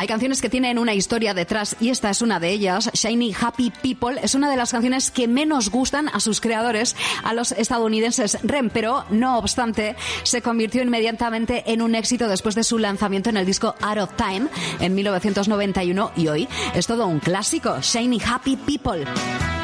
Hay canciones que tienen una historia detrás y esta es una de ellas. Shiny Happy People es una de las canciones que menos gustan a sus creadores, a los estadounidenses REM, pero no obstante se convirtió inmediatamente en un éxito después de su lanzamiento en el disco Out of Time en 1991 y hoy es todo un clásico. Shiny Happy People.